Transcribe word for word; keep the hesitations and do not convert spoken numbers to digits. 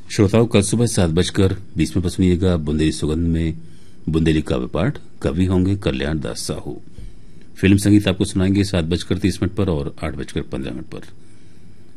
श्रोताओं, कल सुबह सात बजकर बीस मिनट पर सुनिएगा बुंदेली सुगंध में बुंदेली काव्य पाठ। कवि होंगे कल्याण दास साहू। फिल्म संगीत आपको सुनाएंगे सात बजकर तीस मिनट पर और आठ बजकर पंद्रह मिनट पर।